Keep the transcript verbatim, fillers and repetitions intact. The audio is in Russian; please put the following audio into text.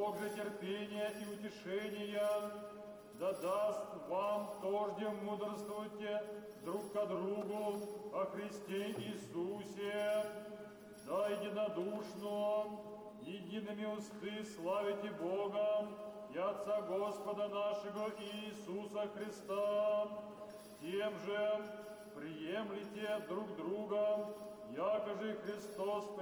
Бог же терпения и утешения, да даст вам тождем мудрствуйте друг ко другу о Христе Иисусе, да единодушно, едиными усты славите Бога и Отца Господа нашего Иисуса Христа, тем же приемлите друг друга, яко же Христос